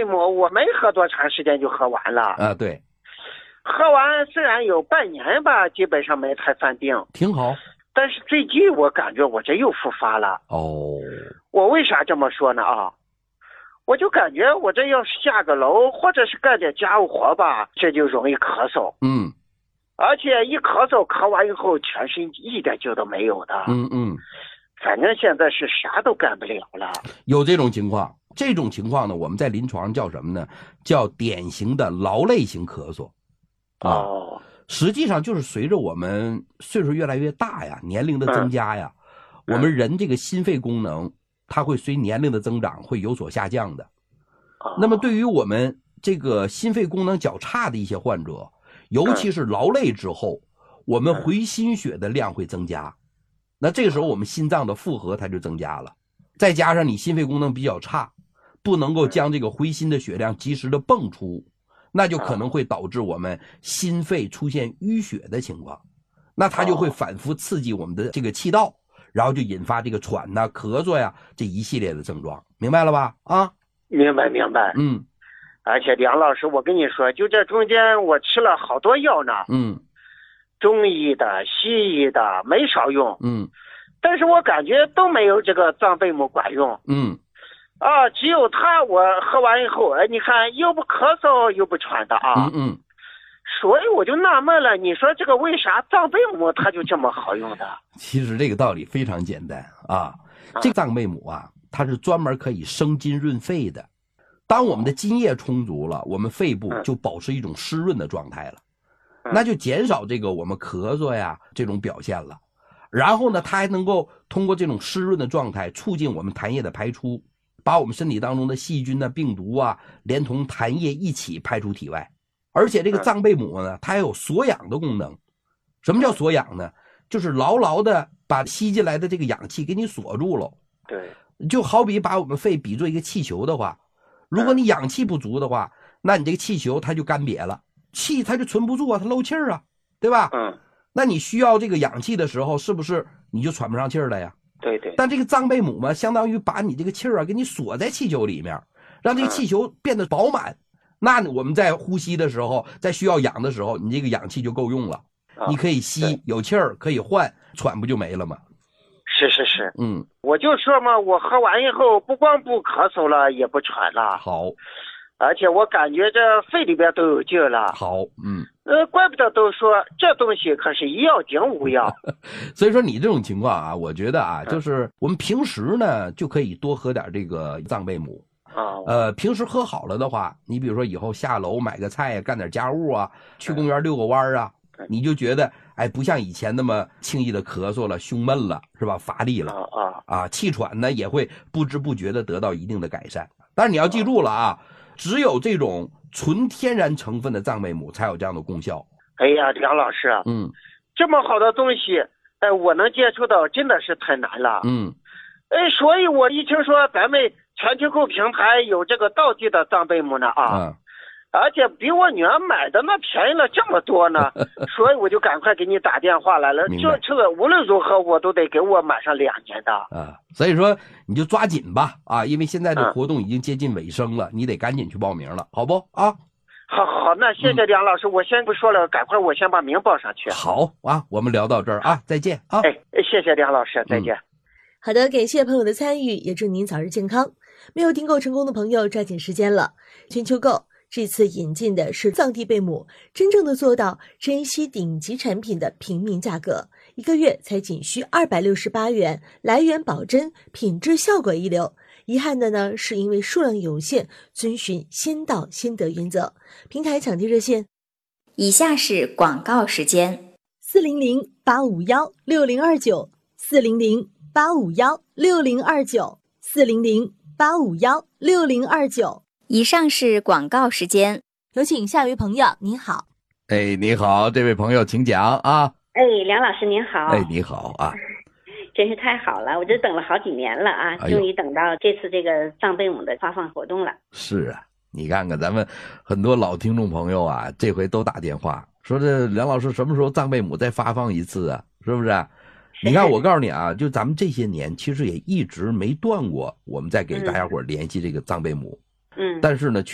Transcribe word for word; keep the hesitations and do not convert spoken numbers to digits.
贝母我没喝多长时间就喝完了啊，对， 喝完虽然有半年吧，基本上没太犯病， 挺好。 但是最近我感觉我这又复发了。 哦， 我为啥这么说呢啊？我就感觉我这要是下个楼或者是干点家务活吧，这就容易咳嗽。 嗯， 而且一咳嗽咳完以后全身一点劲都没有的。 嗯嗯， 反正现在是啥都干不了了。 有这种情况，这种情况呢，我们在临床上叫什么呢？叫典型的劳累型咳嗽。啊、 哦， 实际上就是随着我们岁数越来越大呀，年龄的增加呀， 嗯、 我们人这个心肺功能它会随年龄的增长会有所下降的。 哦、 那么对于我们这个心肺功能较差的一些患者，尤其是劳累之后，我们回心血的量会增加，那这个时候我们心脏的负荷它就增加了，再加上你心肺功能比较差，不能够将这个回心的血量及时的泵出，那就可能会导致我们心肺出现淤血的情况，那它就会反复刺激我们的这个气道，然后就引发这个喘呐、咳嗽呀这一系列的症状，明白了吧？啊， 明白明白。 嗯， 而且梁老师，我跟你说，就这中间我吃了好多药呢， 嗯， 中医的、西医的没少用， 嗯， 但是我感觉都没有这个藏贝母管用。 嗯， 啊，只有它我喝完以后，哎，你看又不咳嗽又不喘的啊。 嗯嗯。 所以我就纳闷了，你说这个为啥藏贝母它就这么好用的？ 其实这个道理非常简单啊，这个藏贝母啊，它是专门可以生津润肺的。当我们的津液充足了，我们肺部就保持一种湿润的状态了，那就减少这个我们咳嗽呀这种表现了。然后呢，它还能够通过这种湿润的状态，促进我们痰液的排出，把我们身体当中的细菌啊、病毒啊，连同痰液一起排出体外。而且这个藏贝母呢，它还有锁氧的功能。什么叫锁氧呢？就是牢牢的把吸进来的这个氧气给你锁住了。 对， 就好比把我们肺比作一个气球的话，如果你氧气不足的话，那你这个气球它就干瘪了，气它就存不住啊，它漏气儿啊，对吧？ 嗯， 那你需要这个氧气的时候，是不是你就喘不上气儿了呀？ 对对。 但这个藏贝母嘛，相当于把你这个气儿啊给你锁在气球里面，让这个气球变得饱满。那我们在呼吸的时候，在需要氧的时候，你这个氧气就够用了， 啊、 你可以吸，有气儿可以换，喘不就没了吗？ 是是是， 嗯， 我就说嘛，我喝完以后不光不咳嗽了，也不喘了。 好， 而且我感觉这肺里边都有劲了。 好，嗯， 呃，怪不得都说这东西可是一药顶五药。 所以说你这种情况啊，我觉得啊，就是我们平时呢就可以多喝点这个藏贝母。 哦， 呃，平时喝好了的话，你比如说以后下楼买个菜，干点家务啊，去公园遛个弯啊，你就觉得哎，不像以前那么轻易的咳嗽了、胸闷了，是吧？乏力了啊啊，气喘呢也会不知不觉的得到一定的改善。但是你要记住了啊，只有这种纯天然成分的藏贝母才有这样的功效。 哎呀，梁老师， 嗯， 这么好的东西，哎，我能接触到真的是太难了。 嗯， 哎，所以我一听说咱们全球购平台有这个道地的藏贝母呢啊， 啊而且比我女儿买的那便宜了这么多呢，所以我就赶快给你打电话来了。这这个无论如何我都得给我买上两年的啊，所以说你就抓紧吧啊，因为现在这活动已经接近尾声了，嗯、你得赶紧去报名了，好不啊？ 好好，那谢谢梁老师，嗯、我先不说了，赶快我先把名报上去。 好啊，我们聊到这儿啊，再见啊！ 哎，谢谢梁老师，再见。嗯好的，感谢朋友的参与，也祝您早日健康。没有订购成功的朋友，抓紧时间了。全球购这次引进的是藏地贝母，真正的做到珍稀顶级产品的平民价格，一个月才仅需二百六十八元，来源保真，品质效果一流。遗憾的呢，是因为数量有限，遵循先到先得原则。平台抢地热线： 以下是广告时间， 四零零八五幺六零二九，四零零八五幺六零二九，四零零八五幺六零二九。 以上是广告时间， 有请下一位朋友，您好。 哎，你好，这位朋友请讲啊。 哎，梁老师您好。 哎，你好啊。 真是太好了，我这等了好几年了啊， 哎、 终于等到这次这个藏贝母的发放活动了。 是啊，你看看咱们很多老听众朋友啊，这回都打电话说这梁老师什么时候藏贝母再发放一次啊？是不是啊？你看，我告诉你啊，就咱们这些年其实也一直没断过，我们在给大家伙联系这个藏贝母。 嗯， 但是呢。